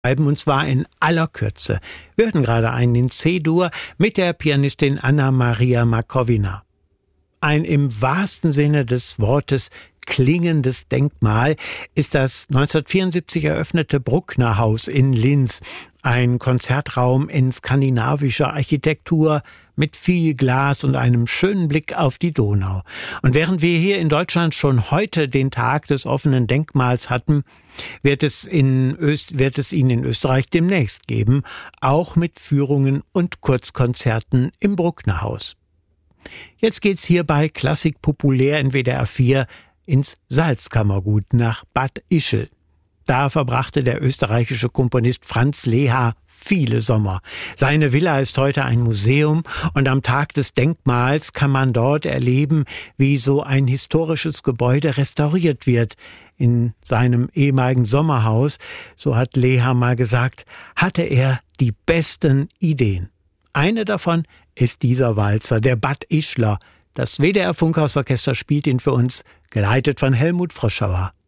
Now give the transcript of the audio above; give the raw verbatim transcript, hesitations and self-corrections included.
und zwar in aller Kürze. Wir hörten gerade einen in C-Dur mit der Pianistin Anna-Maria Markovina. Ein im wahrsten Sinne des Wortes klingendes Denkmal ist das neunzehnhundertvierundsiebzig eröffnete Bruckner-Haus in Linz, ein Konzertraum in skandinavischer Architektur mit viel Glas und einem schönen Blick auf die Donau. Und während wir hier in Deutschland schon heute den Tag des offenen Denkmals hatten, wird es, in Öst, wird es ihn in Österreich demnächst geben, auch mit Führungen und Kurzkonzerten im Bruckner-Haus. Jetzt geht's hier bei Klassik populär in W D R vier ins Salzkammergut nach Bad Ischl. Da verbrachte der österreichische Komponist Franz Lehár viele Sommer. Seine Villa ist heute ein Museum und am Tag des Denkmals kann man dort erleben, wie so ein historisches Gebäude restauriert wird. In seinem ehemaligen Sommerhaus, so hat Lehár mal gesagt, hatte er die besten Ideen. Eine davon ist dieser Walzer, der Bad Ischler. Das W D R Funkhausorchester spielt ihn für uns, geleitet von Helmut Froschauer.